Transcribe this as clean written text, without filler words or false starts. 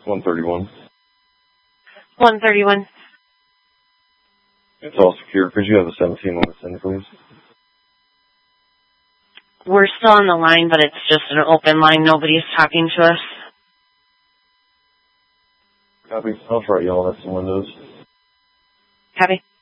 131. 131. It's all secure. Could you have a 17 on this end, please? We're still on the line, but it's just an open line. Nobody's talking to us. Copy. I'll try y'all at some windows. Copy.